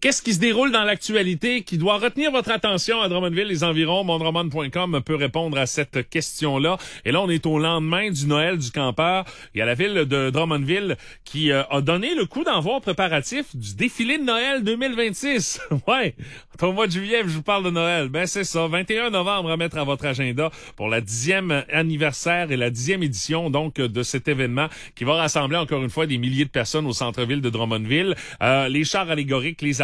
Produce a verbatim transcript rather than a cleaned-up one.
Qu'est-ce qui se déroule dans l'actualité qui doit retenir votre attention à Drummondville, les environs? monde roman point com peut répondre à cette question-là. Et là, on est au lendemain du Noël du campeur. Il y a la ville de Drummondville qui euh, a donné le coup d'envoi préparatif du défilé de Noël deux mille vingt-six. Ouais, au mois de juillet, je vous parle de Noël. Ben c'est ça, vingt et un novembre à mettre à votre agenda pour la dixième anniversaire et la dixième édition donc de cet événement qui va rassembler encore une fois des milliers de personnes au centre-ville de Drummondville. Euh, les chars allégoriques, les